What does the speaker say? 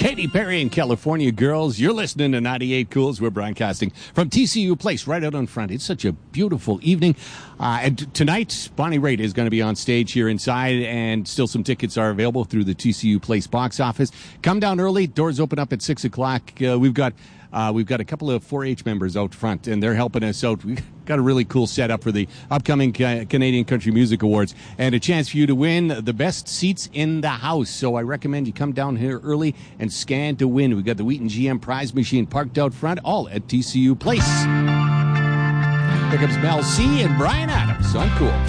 Katy Perry and California Girls. You're listening to 98 Cools. We're broadcasting from TCU Place right out in front. It's such a beautiful evening. And tonight, Bonnie Raitt is going to be on stage here inside, and still some tickets are available through the TCU Place box office. Come down early. Doors open up at 6 o'clock. We've got a couple of 4-H members out front, and they're helping us out. We've got a really cool setup for the upcoming Canadian Country Music Awards, and a chance for you to win the best seats in the house. So I recommend you come down here early and scan to win. We've got the Wheaton GM prize machine parked out front, all at TCU Place. Here comes Mel C. and Brian Adams on Cool.